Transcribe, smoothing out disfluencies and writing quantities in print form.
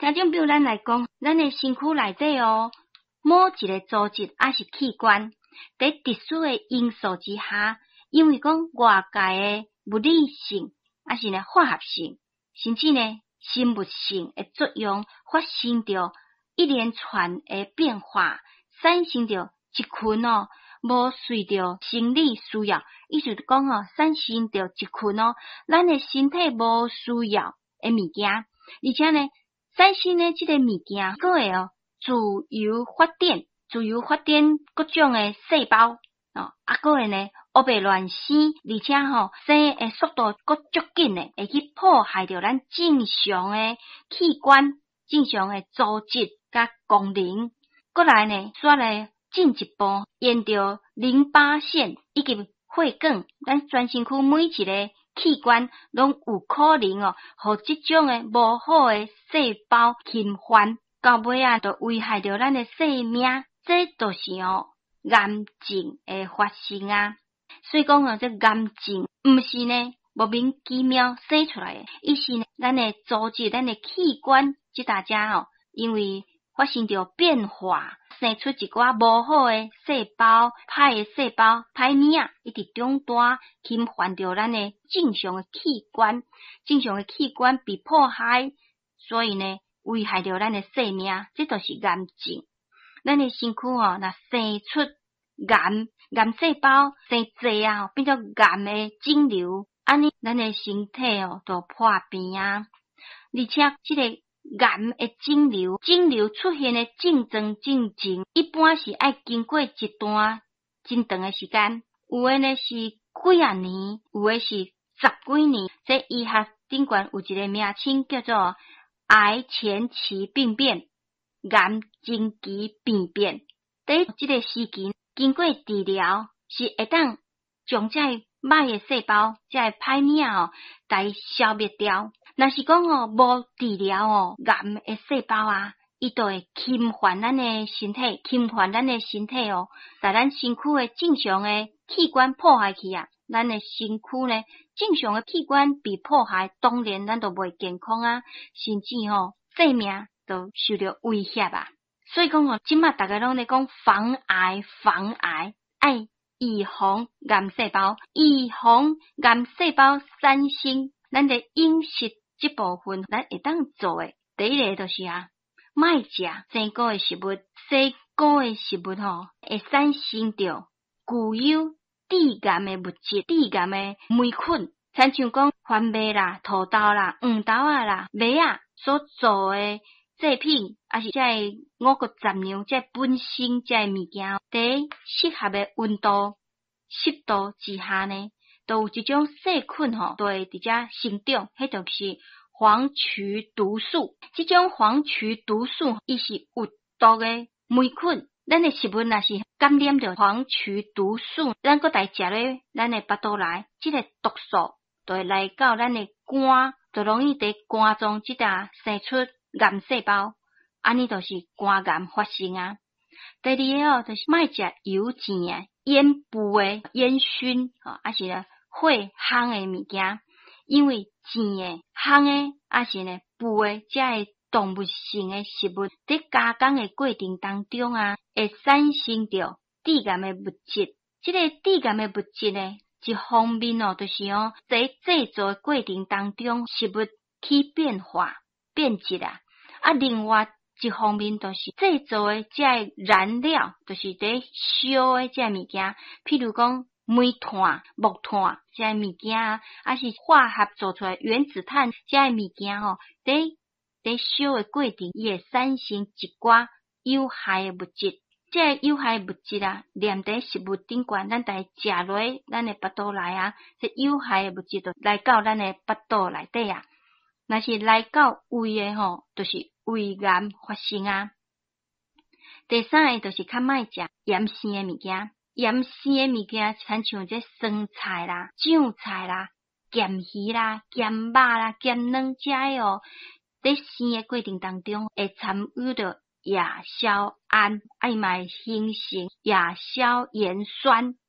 听众朋友，咱来讲，咱的身躯内底某一个组织还是器官，在特殊的因素之下，因为讲外界的物理性，还是呢化学性，甚至呢生物性的作用，发生着一连串的变化，产生着一群无随着生理需要，意思讲产生着一群咱的身体无需要的物件，而且呢，产生呢这个物件，佫会自由发展各种的细胞佫会呢黑白乱生，而且生的速度佫足紧的，会去破坏着咱正常的器官、正常的组织甲功能。过来呢，煞来进一步沿着淋巴腺以及血管，咱全身躯每一个器官拢有可能互即种的无好的细胞侵犯，到尾就危害着咱的生命。这就是癌症的发生啊。所以讲这癌症毋是呢莫名其妙生出来的，伊是呢咱的组织、咱的器官，即大家因为发生着变化，生出一寡无好的细胞、歹的细胞、歹物啊，一直长大侵犯着咱的正常的器官，正常的器官被破坏，所以呢危害着咱的生命，这就是癌症。咱的身躯若生出癌细胞生济变做癌的肿瘤，安尼咱的身体就破病啊。而且这个癌的肿瘤出现的症状进程，一般是爱经过一段真长的时间，有的呢是几啊年，有的是10几年。这医学顶悬有一个名称叫做癌前期病变、癌前期病变。在这个时期，经过治疗是会当将这歹的细胞、这歹物来消灭掉。若是讲无治疗癌的细胞伊就会侵犯咱的身体，在咱身躯的正常的器官破坏去咱的身躯呢，正常的器官被破坏，当然咱就袂健康甚至生命都受到威胁所以讲即马大家拢咧讲防癌，爱预防癌细胞，预防癌细胞产生。咱的饮食这部分，咱会当做的第一个就是莫食生果的食物，生果的食物会产生着具有致癌的物质、致癌的霉菌，亲像讲番麦啦、土豆啦、黄豆啦、麦所做的制品，还是这五谷杂粮，这本身这物件，在适合的温度、湿度之下呢，都有一种细菌就会直接生长，迄就是黄曲毒素。这种黄曲毒素，伊是有毒的霉菌。咱的食物若是感染着黄曲毒素，咱搁来食咧，咱的腹肚内，这个毒素就会来到咱的肝，就容易在肝脏这搭生出癌细胞，安尼就是肝癌发生第二个就是莫食油煎的、腌腐的、烟熏还是火烘的物件，因为煎的、烘的还是腐的，这个动物性的食物，在加工的过程当中会产生着致癌的物质。这个致癌的物质呢，一方面就是在制作的过程当中，食物起变化、变质另外一方面就是制作的这燃料，就是在烧的这物件，譬如讲煤炭、木炭这物件还是化合做出来原子炭这物件在烧的过程，伊会产生一寡有害的物质。这有害的物质连在食物顶悬，咱在食落咱的腹肚内这有害的物质就来到咱的腹肚内底若是来到胃的就是胃癌发生第三个就是较莫食盐性的物件，盐性的物件亲像这酸菜啦、酱菜啦、咸鱼啦、咸肉啦、咸卵这在生的过程当中会参与着亚硝胺，嘛会形成亚硝盐酸，